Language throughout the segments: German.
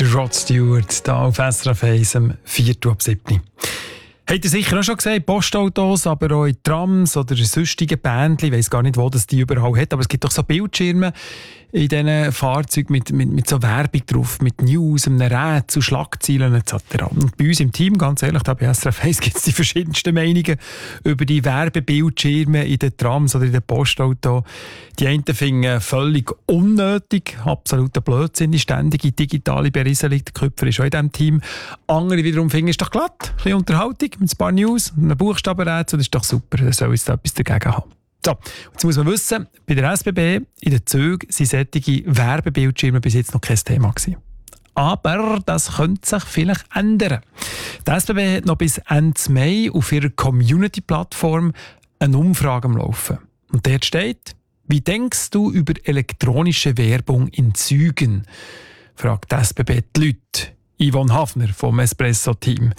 Rod Stewart, hier auf SRF 1 am 4:07. Habt ihr sicher auch schon gesehen, Postautos, aber auch in Trams oder sonstigen Bändchen, ich weiss gar nicht, wo das die überall hat, aber es gibt doch so Bildschirme in diesen Fahrzeugen mit so Werbung drauf, mit News, einem Rätsel, Schlagzeilen etc. Und bei uns im Team, ganz ehrlich, da bei SRF 1 gibt es die verschiedensten Meinungen über die Werbebildschirme in den Trams oder in den Postautos. Die einen finden völlig unnötig, absoluter Blödsinn, die ständige digitale Berieselung. Der Köpfer ist auch in diesem Team. Andere wiederum finden, es ist doch glatt, ein bisschen Unterhaltung mit ein paar News, einem Buchstabenrätsel, das ist doch super, da soll es da etwas dagegen haben. So, jetzt muss man wissen, bei der SBB in den Zügen sind solche Werbebildschirme bis jetzt noch kein Thema gewesen. Aber das könnte sich vielleicht ändern. Die SBB hat noch bis Ende Mai auf ihrer Community-Plattform eine Umfrage am Laufen. Und dort steht: Wie denkst du über elektronische Werbung in Zügen? Fragt die SBB die Leute. Yvonne Hafner vom Espresso-Team.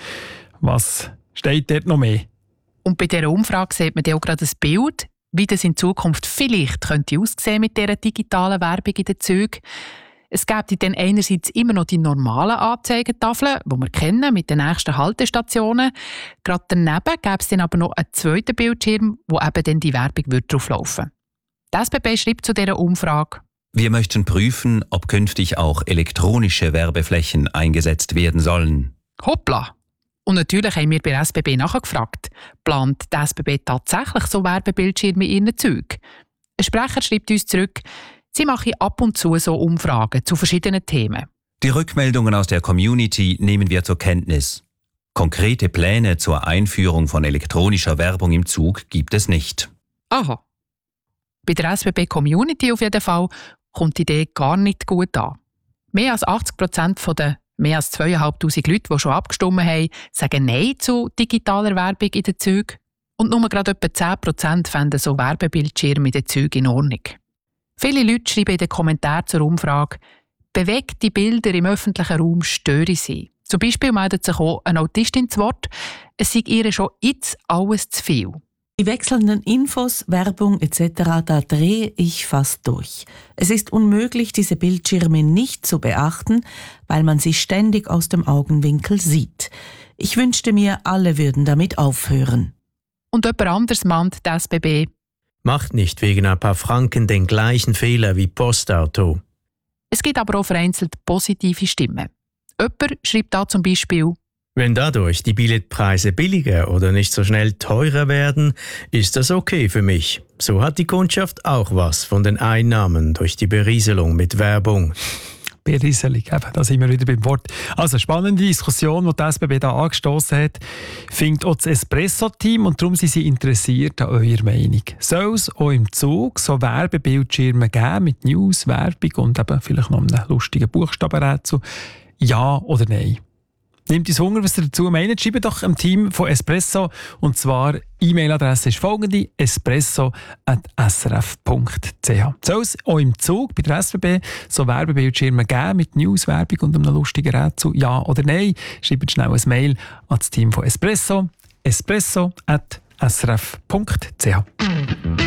Was steht dort noch mehr? Und bei dieser Umfrage sieht man auch gerade ein Bild, wie das in Zukunft vielleicht könnte aussehen mit dieser digitalen Werbung in den Zügen. Es gibt dann einerseits immer noch die normalen Anzeigetafeln, die wir kennen, mit den nächsten Haltestationen. Gerade daneben gäbe es dann aber noch einen zweiten Bildschirm, wo eben dann die Werbung drauflaufen würde. Die SBB schreibt zu dieser Umfrage: Wir möchten prüfen, ob künftig auch elektronische Werbeflächen eingesetzt werden sollen. Hoppla! Und natürlich haben wir bei der SBB nachgefragt, plant die SBB tatsächlich so Werbebildschirme in ihren Zügen? Ein Sprecher schreibt uns zurück, sie machen ab und zu so Umfragen zu verschiedenen Themen. Die Rückmeldungen aus der Community nehmen wir zur Kenntnis. Konkrete Pläne zur Einführung von elektronischer Werbung im Zug gibt es nicht. Aha. Bei der SBB Community auf jeden Fall kommt die Idee gar nicht gut an. Mehr als 80% der mehr als 2'500 Leute, die schon abgestimmt haben, sagen Nein zu digitaler Werbung in den Zügen. Und nur gerade etwa 10% fänden so Werbebildschirme in den Zügen in Ordnung. Viele Leute schreiben in den Kommentaren zur Umfrage, bewegte Bilder im öffentlichen Raum stören sie. Zum Beispiel meldet sich auch eine Autistin zu Wort, es sei ihr schon jetzt alles zu viel. Die wechselnden Infos, Werbung etc., da drehe ich fast durch. Es ist unmöglich, diese Bildschirme nicht zu beachten, weil man sie ständig aus dem Augenwinkel sieht. Ich wünschte mir, alle würden damit aufhören. Und jemand anderes mahnt die SBB: Macht nicht wegen ein paar Franken den gleichen Fehler wie Postauto. Es gibt aber auch vereinzelt positive Stimmen. Jemand schreibt da zum Beispiel: Wenn dadurch die Billetpreise billiger oder nicht so schnell teurer werden, ist das okay für mich. So hat die Kundschaft auch was von den Einnahmen durch die Berieselung mit Werbung. Berieselung, eben, da sind wir wieder beim Wort. Also, spannende Diskussion, die die SBB da angestoßen hat, findet auch das Espresso-Team und darum sind sie interessiert an eurer Meinung. Soll es auch im Zug so Werbebildschirme geben mit News, Werbung und eben vielleicht noch einem lustigen Buchstabenrätsel? Ja oder nein? Nehmt uns Hunger, was ihr dazu meint. Schreibt doch am Team von Espresso. Und zwar, E-Mail-Adresse ist folgende: espresso@srf.ch. Soll es auch im Zug bei der SBB so Werbebildschirme geben mit News, Werbung und einem lustigen Rätsel? Ja oder nein? Schreibt schnell ein Mail an das Team von Espresso. espresso@srf.ch.